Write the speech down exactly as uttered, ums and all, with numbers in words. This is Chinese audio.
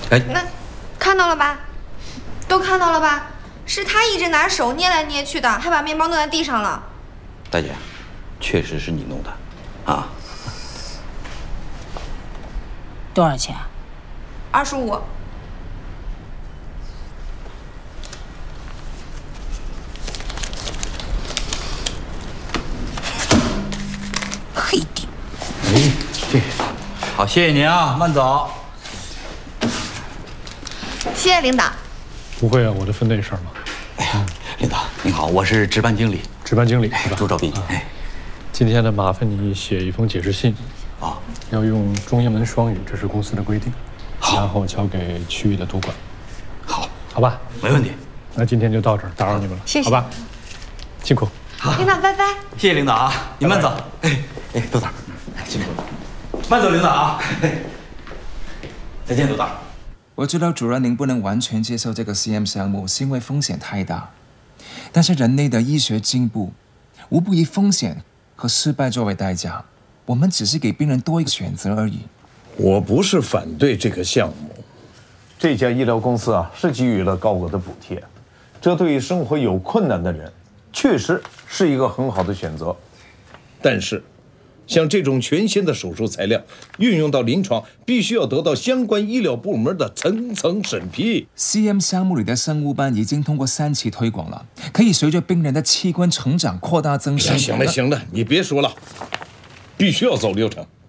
哎， 那看到了吧？都看到了吧？是他一直拿手捏来捏去的，还把面包弄在地上了。 大姐，确实是你弄的，啊？ 多少钱？ 二十五。 黑顶。 哎，这好，谢谢您啊，慢走。 谢谢领导。 不会啊，我的分内事儿吗？ 哎呀，领导您好，我是值班经理， 值班经理是吧？ 朱兆斌。哎， 今天呢，麻烦你写一封解释信。 啊， 要用中英文双语，这是公司的规定。 好， 然后交给区域的督管。 好， 好吧， 没问题。 那今天就到这儿，打扰你们了， 谢谢。 好吧，辛苦。 好， 领导拜拜。 谢谢领导啊，您慢走。哎哎，督导，辛苦，慢走，领导啊。再见，督导。 我知道主任您不能完全接受这个 C M 项目，是因为风险太大。但是人类的医学进步，无不以风险和失败作为代价。我们只是给病人多一个选择而已。 我不是反对这个项目，这家医疗公司啊是给予了高额的补贴，这对于生活有困难的人，确实是一个很好的选择。但是，像这种全新的手术材料运用到临床，必须要得到相关医疗部门的层层审批。 C M 项目里的生物班已经通过三期推广了，可以随着病人的器官成长扩大增生。 行了行了，你别说了，必须要走流程。